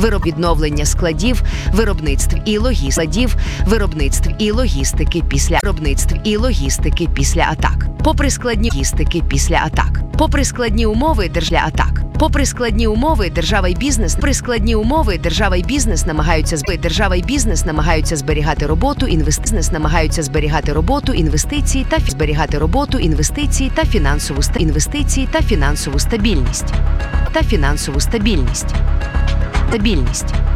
відновлення складів, виробництв і логістики після атак. Попри складні умови держава і бізнес намагаються зберігати роботу, інвестиції та фінансову стабільність.